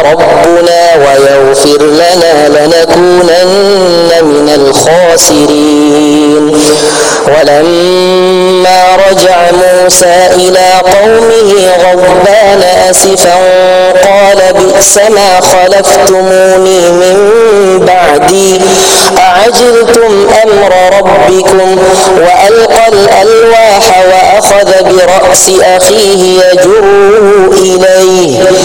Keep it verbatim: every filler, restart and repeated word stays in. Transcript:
ربنا ويغفر لنا لنكونن من الخاسرين. ولما رجع موسى إلى قومه غضبان أسفا قال بئس ما خلفتموني من بعدي أعجلتم أمر ربكم وألقى الألواح وأخذ برأس أخيه يجره إليه